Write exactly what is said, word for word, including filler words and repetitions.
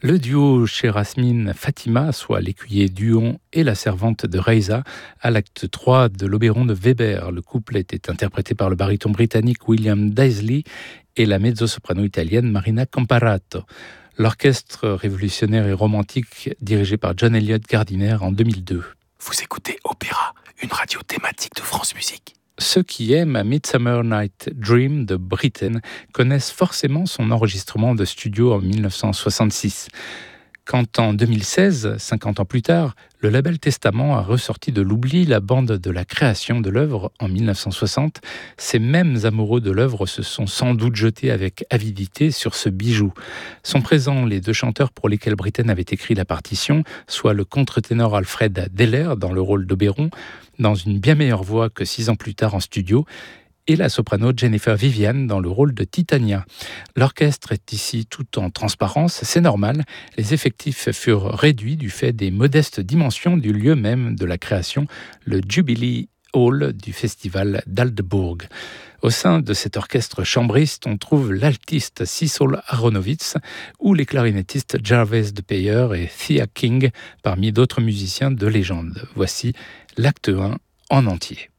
Le duo Cher-Asmin-Fatima, soit l'écuyer d'Huon et la servante de Reiza, à l'acte trois de l'Obéron de Weber. Le couple était interprété par le baryton britannique William Daisley et la mezzo-soprano italienne Marina Comparato. L'orchestre révolutionnaire et romantique dirigé par John Eliot Gardiner en deux mille deux. Vous écoutez Opéra, une radio thématique de France Musique. Ceux qui aiment A Midsummer Night Dream de Britten connaissent forcément son enregistrement de studio en dix-neuf cent soixante-six. Quand en deux mille seize, cinquante ans plus tard, le label Testament a ressorti de l'oubli la bande de la création de l'œuvre en dix-neuf cent soixante, ces mêmes amoureux de l'œuvre se sont sans doute jetés avec avidité sur ce bijou. Sont présents les deux chanteurs pour lesquels Britten avait écrit la partition, soit le contre-ténor Alfred Deller dans le rôle d'Oberon, dans une bien meilleure voix que six ans plus tard en studio, et la soprano Jennifer Vivian dans le rôle de Titania. L'orchestre est ici tout en transparence, c'est normal, les effectifs furent réduits du fait des modestes dimensions du lieu même de la création, le Jubilee Hall du festival d'Aldeburgh. Au sein de cet orchestre chambriste, on trouve l'altiste Cecil Aronowitz ou les clarinettistes Jarvis de Peyer et Thea King, parmi d'autres musiciens de légende. Voici l'acte un en entier.